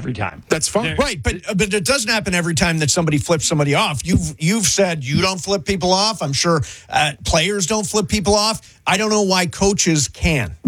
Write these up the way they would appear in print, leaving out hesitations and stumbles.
every time. That's fine. Right, but it doesn't happen every time that somebody flips somebody off. You've said you don't flip people off. I'm sure players don't flip people off. I don't know why coaches can.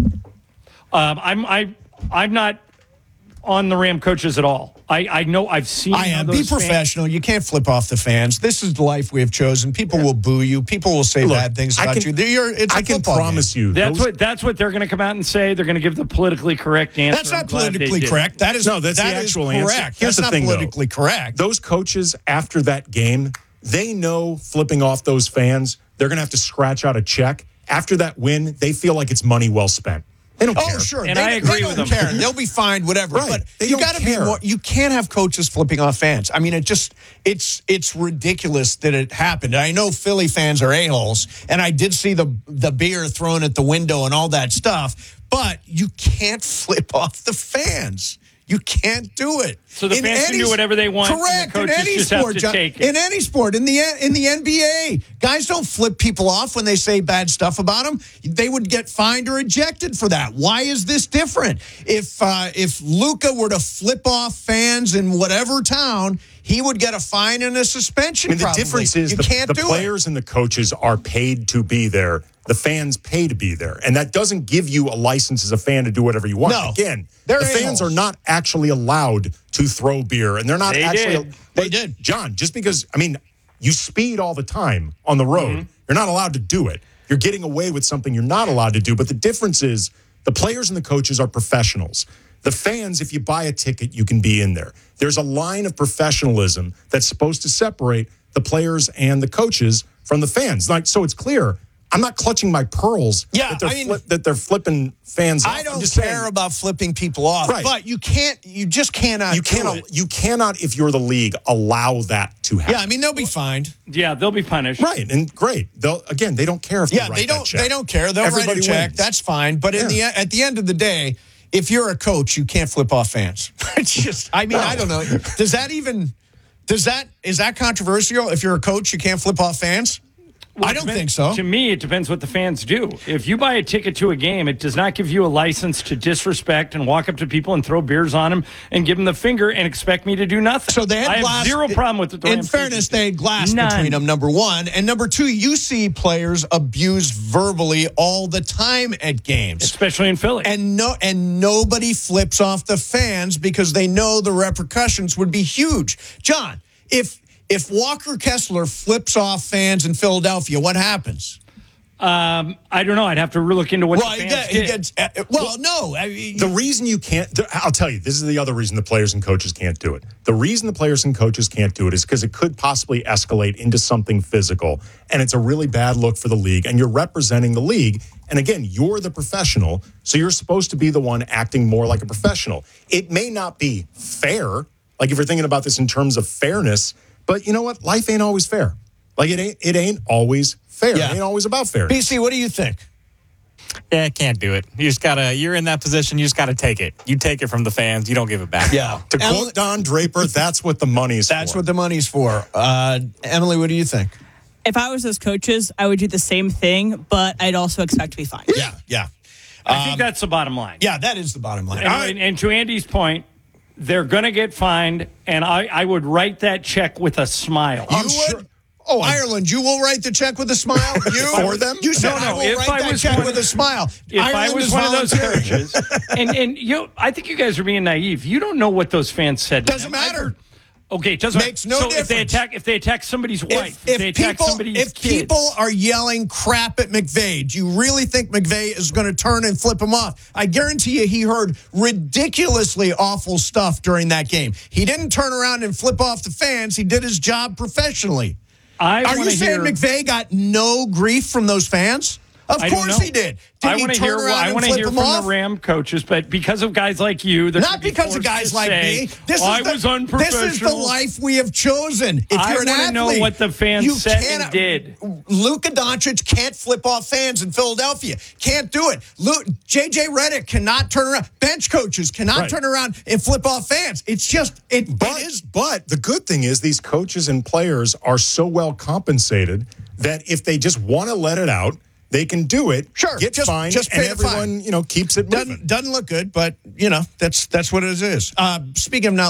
I'm not on the Ram coaches at all. I know I've seen. I am. Be professional. You can't flip off the fans. This is the life we have chosen. People will boo you. People will say bad things about you. I can promise you. That's what they're going to come out and say. They're going to give the politically correct answer. That's not politically correct. That's the actual answer. Here's the thing, not politically correct. Those coaches after that game, they know flipping off those fans, they're going to have to scratch out a check. After that win, they feel like it's money well spent. They don't care. Oh, sure. And I agree with them. Care. They'll be fined, whatever. Right. But you got to be more. You can't have coaches flipping off fans. I mean, it's ridiculous that it happened. I know Philly fans are a-holes, and I did see the beer thrown at the window and all that stuff. But you can't flip off the fans. You can't do it. So the fans can do whatever they want. Correct. And the coaches just have to take it. In any sport, in the NBA, guys don't flip people off when they say bad stuff about them. They would get fined or ejected for that. Why is this different? If Luka were to flip off fans in whatever town, he would get a fine and a suspension. The difference is the players and the coaches are paid to be there. The fans pay to be there. And that doesn't give you a license as a fan to do whatever you want. No, again, the fans are not actually allowed to throw beer. And they're not They did. John, just because, you speed all the time on the road. Mm-hmm. You're not allowed to do it. You're getting away with something you're not allowed to do. But the difference is the players and the coaches are professionals. The fans, if you buy a ticket, you can be in there. There's a line of professionalism that's supposed to separate the players and the coaches from the fans. So it's clear. I'm not clutching my pearls that they're flipping fans off. I don't care about flipping people off, right. But you just cannot. You cannot, if you're the league, allow that to happen. Yeah, they'll be fined. Yeah, they'll be punished. Right, and great. They don't care if they write that check. They don't care. They'll write a check. Wins. That's fine. But at the end of the day, if you're a coach, you can't flip off fans. It's just, I don't know. Is that controversial? If you're a coach, you can't flip off fans? Well, I don't think so. To me, it depends what the fans do. If you buy a ticket to a game, it does not give you a license to disrespect and walk up to people and throw beers on them and give them the finger and expect me to do nothing. So they had I have zero problem with it. In fairness, they had glass between them, number one. And number two, you see players abused verbally all the time at games. Especially in Philly. And nobody flips off the fans because they know the repercussions would be huge. John, if Walker Kessler flips off fans in Philadelphia, what happens? I don't know. I'd have to look into what the fans did. No. The reason you can't, I'll tell you, this is the other reason the players and coaches can't do it. The reason the players and coaches can't do it is because it could possibly escalate into something physical, and it's a really bad look for the league, and you're representing the league. And again, you're the professional, so you're supposed to be the one acting more like a professional. It may not be fair, like if you're thinking about this in terms of fairness, but you know what? Life ain't always fair. Like it ain't always fair. Yeah. It ain't always about fairness. BC, what do you think? Yeah, I can't do it. You're in that position, you just gotta take it. You take it from the fans, you don't give it back. Yeah. To quote Don Draper, that's what the money's for. That's what the money's for. Emily, what do you think? If I was those coaches, I would do the same thing, but I'd also expect to be fined. Yeah. I think that's the bottom line. Yeah, that is the bottom line. And to Andy's point, they're going to get fined, and I would write that check with a smile. You would? Sure. Oh, Ireland, you will write the check with a smile? You? For them? You said I will write that check with a smile. If Ireland I was one of those coaches, and I think you guys are being naive. You don't know what those fans said. Doesn't matter. Okay, it doesn't makes no difference. If they attack somebody's wife, if they attack somebody's kids. People are yelling crap at McVay, do you really think McVay is going to turn and flip him off? I guarantee you he heard ridiculously awful stuff during that game. He didn't turn around and flip off the fans. He did his job professionally. Are you saying McVay got no grief from those fans? Of course he did. I want to hear from the Ram coaches, but because of guys like you, not because of guys like me. I was unprofessional. This is the life we have chosen. If you're an athlete, I want to know what the fans said and did. Luka Doncic can't flip off fans in Philadelphia. Can't do it. JJ Redick cannot turn around. Bench coaches cannot turn around and flip off fans. It's just But the good thing is these coaches and players are so well compensated that if they just want to let it out, they can do it. Sure, get fined, and everyone keeps it moving. Doesn't look good, but that's what it is. Speaking of not